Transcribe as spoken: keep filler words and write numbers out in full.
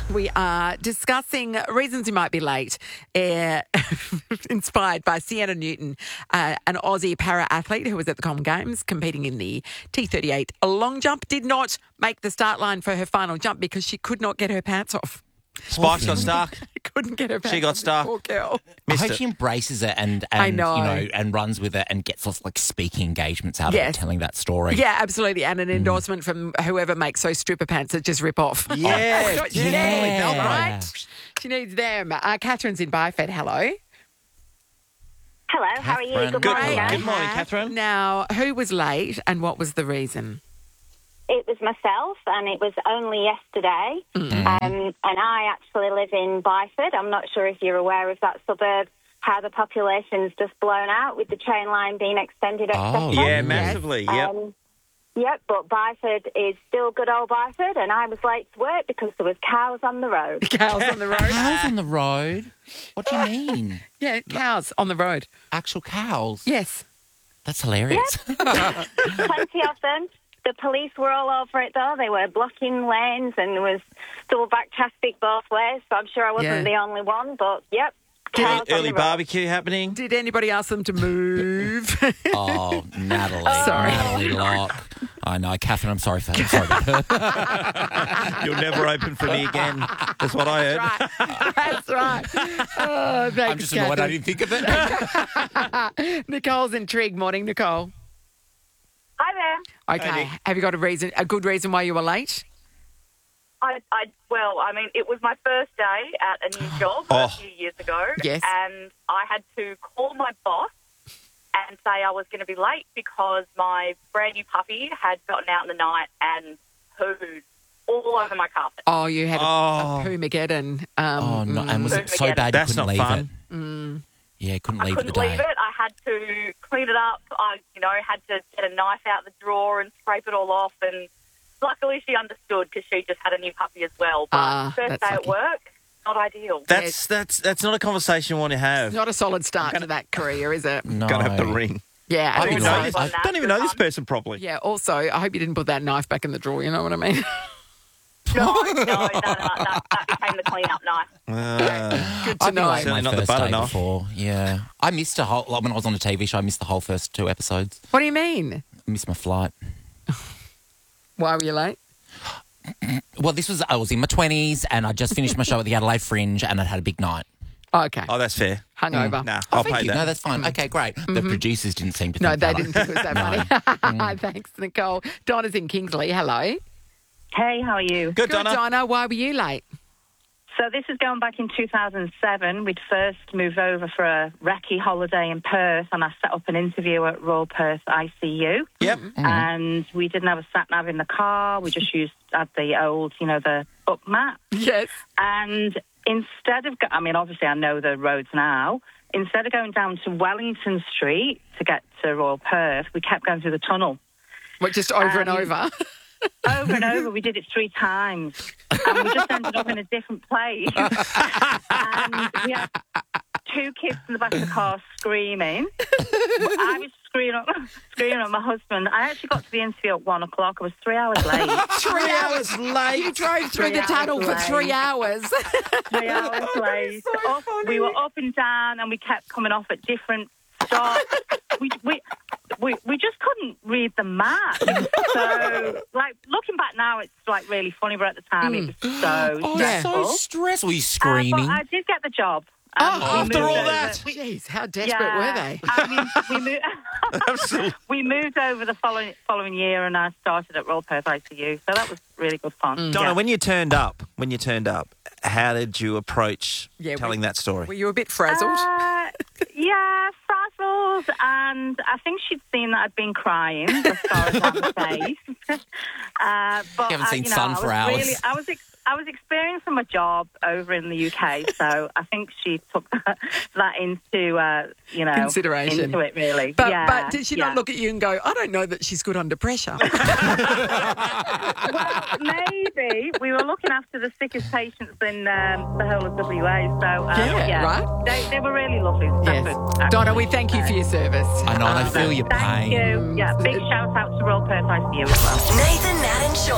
We are discussing reasons you might be late, uh, inspired by Sienna Newton, uh, an Aussie para-athlete who was at the Common Games competing in the T thirty-eight long jump, did not make the start line for her final jump because she could not get her pants off. Spikes got stuck. Couldn't get her pants She got off, stuck. Poor girl. I Missed hope it. she embraces it and, and I know. you know and runs with it and gets lots of, like speaking engagements out Yes. of it, telling that story. Yeah, absolutely. And an endorsement from whoever makes those stripper pants that just rip off. Yeah. That's what she Yeah. needs, right? She needs them. Uh, Catherine's in Byford. Hello. Hello, how are you? Catherine. Good Good morning, morning. guys. Good morning, Catherine. Now, who was late and what was the reason? It was myself, and it was only yesterday. Um, and I actually live in Byford. I'm not sure if you're aware of that suburb, how the population's just blown out with the train line being extended, et Oh, cetera. Yeah, massively. Yep. Um, Yep, but Byford is still good old Byford, and I was late to work because there was cows on the road. Cows on the road. Cows on the road? What do you mean? Yeah, cows on the road. Actual cows? Yes. That's hilarious. Plenty of them. The police were all over it, though. They were blocking lanes, and there was double back traffic both ways, so I'm sure I wasn't Yeah. the only one, but yep. cows on Early the road. barbecue happening. Did anybody ask them to move? Oh, Natalie. Sorry. Natalie Locke. I know. Catherine, I'm sorry for I'm sorry about her. You'll never open for me again. That's what I heard. right. That's right. Oh, thanks, I'm just annoyed I Catherine. didn't think of it. Nicole's intrigued. Morning, Nicole. Hi there. Okay. Hey, Nick. Have you got a reason, a good reason why you were late? I, I, well, I mean, it was my first day at a new job Oh. a few years ago. Yes. And I had to call my boss and say I was going to be late because my brand new puppy had gotten out in the night and pooed all over my carpet. Oh, you had a, Oh. a Poomageddon. Um, Oh, no. And was it so Again. bad you That's couldn't not leave fun. it? mm, Yeah, couldn't I leave it the couldn't day. leave it. I had to clean it up. I, you know, had to get a knife out the drawer and scrape it all off. And luckily she understood because she just had a new puppy as well. But Ah, first that's day at lucky. work, not ideal. That's that's that's not a conversation you want to have. not a solid start to that career, is it? No. Gotta have the ring. Yeah. I and don't even also- know nice this, on that. don't even know this person properly. Yeah, also, I hope you didn't put that knife back in the drawer, you know what I mean? No, no, no, no, that, that became the clean-up knife. Uh, Good to I've been know. late Certainly my not the first butter day knife. before. Yeah. I missed a whole, like when I was on a T V show, I missed the whole first two episodes. What do you mean? I missed my flight. Why were you late? Well, this was, I was in my twenties and I just finished my show at the Adelaide Fringe and I'd had a big night. Oh, okay. oh, that's fair. Hungover. Nah, Oh, I'll thank pay you. that. No, that's fine. Okay, great. The producers didn't seem to No, think they that. didn't think it was that funny. Thanks, Nicole. Donna's in Kingsley. Hello. Hey, how are you? Good, Good, Donna. Donna. Why were you late? So this is going back in two thousand seven. We'd first moved over for a recce holiday in Perth, and I set up an interview at Royal Perth I C U. Yep. And we didn't have a sat nav in the car. We just used had the old, you know, the up map. Yes. And instead of, go- I mean, obviously I know the roads now. Instead of going down to Wellington Street to get to Royal Perth, we kept going through the tunnel. What, just over and Um, over? Over and over, we did it three times. And we just ended up in a different place. And we had two kids in the back of the car screaming. I was screaming at, screaming at my husband. I actually got to the interview at one o'clock. I was three hours late. Three hours late. You drove through Three the tunnel hours for late. three hours. Three hours late. Up- we were up and down, and we kept coming off at different stops. We, we, we, we just couldn't read the map. So, like, looking back now, it's, like, really funny, but at the time, it was so Oh, Yeah. so stressful. stressful. Were you Uh, screaming? but I did get the job. Oh, Um, we after moved all over- that? we- Jeez, how desperate yeah, were they? I mean, we, moved, Absolutely. we moved over the following following year, and I started at Royal Perth I C U. So that was really good fun. Donna, Yeah. when you turned up, when you turned up, how did you approach Yeah, telling we- that story? Were you a bit frazzled? Uh, yeah, frazzled, and I think she'd seen that I'd been crying as far as on the face. uh, but You haven't I- seen you know, sun I was for hours. Really, I was. Ex- I was experiencing my job over in the U K, so I think she took that, that into uh, you know Consideration. into it really. But, yeah, but did she yeah. not look at you and go, I don't know that she's good under pressure? Well, maybe we were looking after the sickest patients in um, the whole of W A. So um, Yeah, yeah, right? They, they were really lovely. Yes. Stafford, Donna, actually. we thank you for your service. I know, and I feel your Thank pain. you. Yeah, big shout out to Royal Perth I C U as well. Nathan, Nat and Sean.